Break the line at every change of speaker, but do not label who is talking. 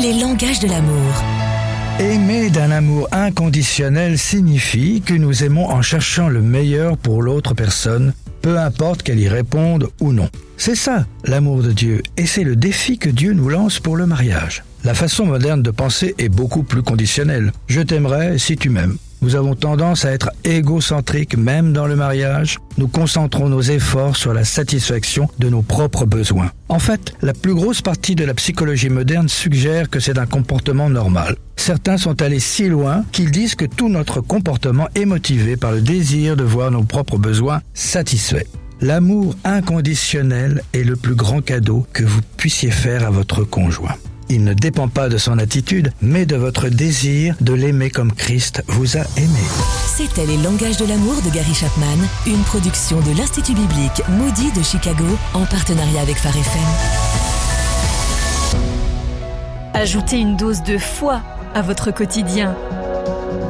Les langages de l'amour.
Aimer d'un amour inconditionnel signifie que nous aimons en cherchant le meilleur pour l'autre personne, peu importe qu'elle y réponde ou non. C'est ça, l'amour de Dieu, et c'est le défi que Dieu nous lance pour le mariage. La façon moderne de penser est beaucoup plus conditionnelle. Je t'aimerai si tu m'aimes. Nous avons tendance à être égocentriques même dans le mariage. Nous concentrons nos efforts sur la satisfaction de nos propres besoins. En fait, la plus grosse partie de la psychologie moderne suggère que c'est un comportement normal. Certains sont allés si loin qu'ils disent que tout notre comportement est motivé par le désir de voir nos propres besoins satisfaits. L'amour inconditionnel est le plus grand cadeau que vous puissiez faire à votre conjoint. Il ne dépend pas de son attitude, mais de votre désir de l'aimer comme Christ vous a aimé.
C'était Les langages de l'amour de Gary Chapman, une production de l'Institut biblique Moody de Chicago en partenariat avec Phare FM.
Ajoutez une dose de foi à votre quotidien.